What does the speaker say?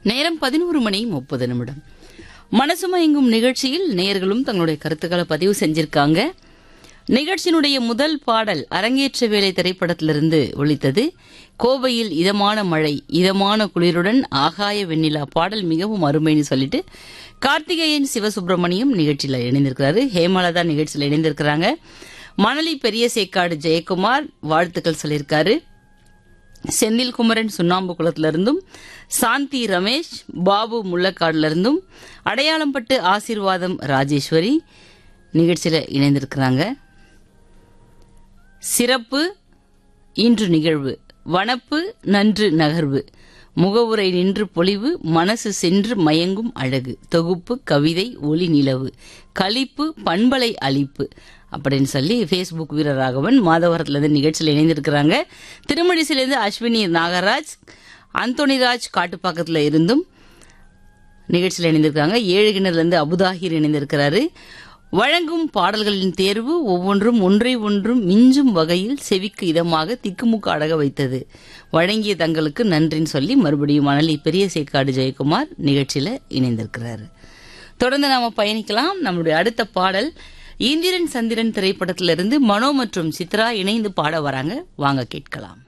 நேரம் 11:30 மனசுமயங்கும் நிகழ்ச்சியில் நேயர்களும் தங்களுடைய கருத்துக்களை பதிவு செஞ்சிருக்காங்க. நிகழ்ச்சியினுடைய முதல் பாடல் அரங்கேற்ற வேலை திரைப்படத்திலிருந்து ஒலித்தது. கோவையில் இதமான மழை இதமான குளிருடன் ஆகாய வெண்ணிலா பாடல் மிகவும் அருமைன்னு சொல்லிட்டு கார்த்திகேயன் சிவசுப்பிரமணியம் நிகழ்ச்சியில இணைந்திருக்கிறாரு. ஹேமலதா நிகழ்ச்சியில இணைந்திருக்கிறாங்க. மணலி பெரிய சேக்காடு ஜெயக்குமார் வாழ்த்துக்கள் சொல்லியிருக்காரு. செந்தில் குமரன் சுண்ணாம்பு குளத்திலிருந்தும், சாந்தி ரமேஷ் பாபு முள்ளக்காடுல இருந்தும், அடையாளம்பட்டு ஆசீர்வாதம் ராஜேஸ்வரி நிகழ்ச்சியில இணைந்திருக்கிறாங்க. சிறப்பு இன்று நிகழ்வு வனப்பு நன்று நகர்வு முகவுரை நின்று பொலிவு மனசு சென்று மயங்கும் அழகு தொகுப்பு கவிதை ஒளி நிலவு களிப்பு பண்பலை அளிப்பு அப்படின்னு சொல்லி பேஸ்புக் வீரராகவன் மாதவரத்திலிருந்து நிகழ்ச்சியில் இணைந்திருக்கிறாங்க. திருமழிசிலிருந்து அஸ்வினி நாகராஜ், அந்தோனிராஜ் காட்டுப்பாக்கத்தில் இருந்தும் நிகழ்ச்சியில் இணைந்திருக்காங்க. ஏழுகிணர்லேருந்து அபுதாகிர் இணைந்திருக்கிறாரு. வழங்கும் பாடல்களின் தேர்வு ஒவ்வொன்றும் ஒன்றை ஒன்றும் மிஞ்சும் வகையில் செவிக்கு இதமாக திக்குமுக்கு அடக வைத்தது. வழங்கிய தங்களுக்கு நன்றின்னு சொல்லி மறுபடியும் மணலி பெரிய சேக்காடு ஜெயக்குமார் நிகழ்ச்சியில இணைந்திருக்கிறாரு. தொடர்ந்து நாம பயணிக்கலாம். நம்மளுடைய அடுத்த பாடல் இந்திரன் சந்திரன் திரைப்படத்திலிருந்து மனோ மற்றும் சித்ரா இணைந்து பாட வராங்க. வாங்க கேட்கலாம்.